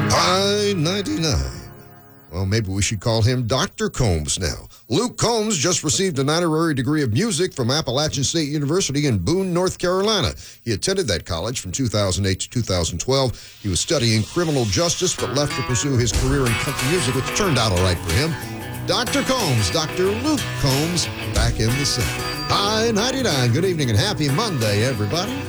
I-99. Well, maybe we should call him Dr. Combs now. Luke Combs just received an honorary degree of music from Appalachian State University in Boone, North Carolina. He attended that college from 2008 to 2012. He was studying criminal justice, but left to pursue his career in country music, which turned out all right for him. Dr. Combs, Dr. Luke Combs, back in the sun. I-99. Good evening and happy Monday, everybody.